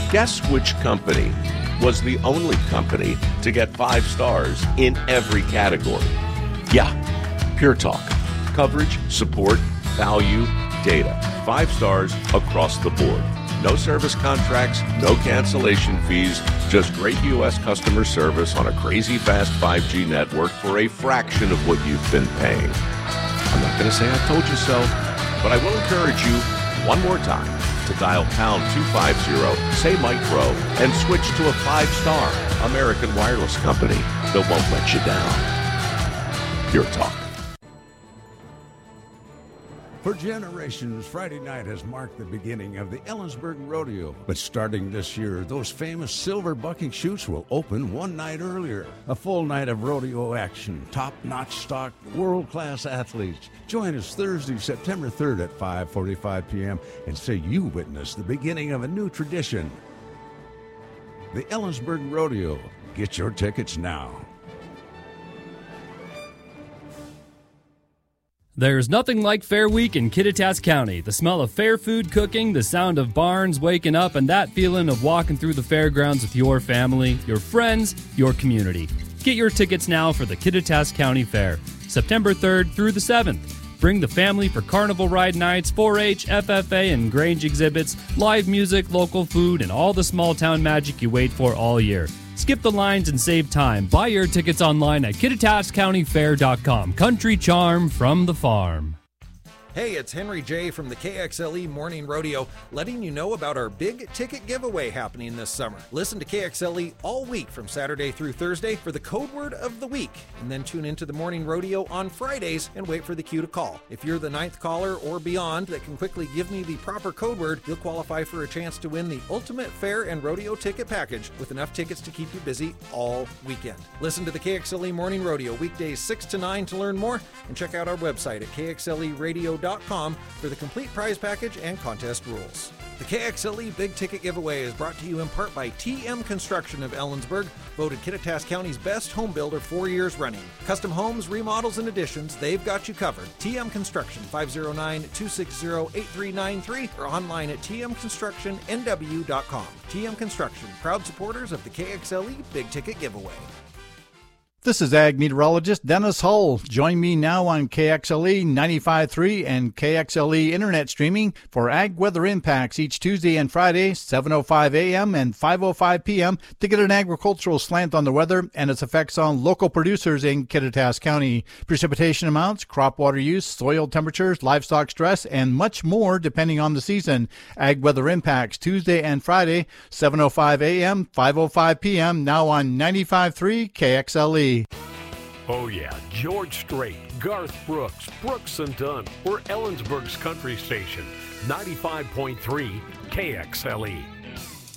Guess which company was the only company to get 5 stars in every category? Yeah, Pure Talk. Coverage, support, value, data. 5 stars across the board. No service contracts, no cancellation fees, just great U.S. customer service on a crazy fast 5G network for a fraction of what you've been paying. I'm not going to say I told you so, but I will encourage you one more time to dial pound 250, say Micro, and switch to a 5-star American Wireless company that won't let you down. Pure Talk. For generations, Friday night has marked the beginning of the Ellensburg Rodeo. But starting this year, those famous silver bucking chutes will open one night earlier. A full night of rodeo action, top-notch stock, world-class athletes. Join us Thursday, September 3rd at 5:45 p.m. and say you witnessed the beginning of a new tradition. The Ellensburg Rodeo. Get your tickets now. There's nothing like Fair Week in Kittitas County. The smell of fair food cooking, the sound of barns waking up, and that feeling of walking through the fairgrounds with your family, your friends, your community. Get your tickets now for the Kittitas County Fair, September 3rd through the 7th. Bring the family for carnival ride nights, 4-H, FFA, and Grange exhibits, live music, local food, and all the small-town magic you wait for all year. Skip the lines and save time. Buy your tickets online at KittitasCountyFair.com. Country charm from the farm. Hey, it's Henry J. from the KXLE Morning Rodeo, letting you know about our big ticket giveaway happening this summer. Listen to KXLE all week from Saturday through Thursday for the code word of the week, and then tune into the Morning Rodeo on Fridays and wait for the cue to call. If you're the 9th caller or beyond that can quickly give me the proper code word, you'll qualify for a chance to win the ultimate fair and rodeo ticket package with enough tickets to keep you busy all weekend. Listen to the KXLE Morning Rodeo weekdays 6 to 9 to learn more, and check out our website at KXLEradio.com for the complete prize package and contest rules. The KXLE Big Ticket Giveaway is brought to you in part by TM Construction of Ellensburg, voted Kittitas County's best home builder 4 years running. Custom homes, remodels, and additions, they've got you covered. TM Construction, 509-260-8393, or online at tmconstructionnw.com. TM Construction, proud supporters of the KXLE Big Ticket Giveaway. This is Ag Meteorologist Dennis Hull. Join me now on KXLE 95.3 and KXLE Internet Streaming for Ag Weather Impacts each Tuesday and Friday, 7:05 a.m. and 5:05 p.m. to get an agricultural slant on the weather and its effects on local producers in Kittitas County. Precipitation amounts, crop water use, soil temperatures, livestock stress, and much more depending on the season. Ag Weather Impacts Tuesday and Friday, 7:05 a.m., 5:05 p.m. now on 95.3 KXLE. Oh yeah, George Strait, Garth Brooks, Brooks and Dunn. We're Ellensburg's country station, 95.3 KXLE.